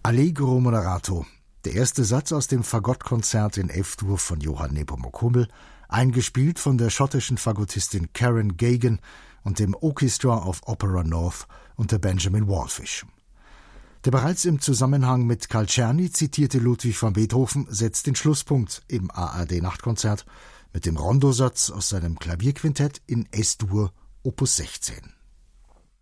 Allegro moderato, der erste Satz aus dem Fagottkonzert in F-Dur von Johann Nepomuk Hummel, eingespielt von der schottischen Fagottistin Karen Geoghegan und dem Orchestra of Opera North unter Benjamin Wallfisch. Der bereits im Zusammenhang mit Carl Czerny zitierte Ludwig van Beethoven setzt den Schlusspunkt im ARD-Nachtkonzert mit dem Rondosatz aus seinem Klavierquintett in S-Dur Opus 16.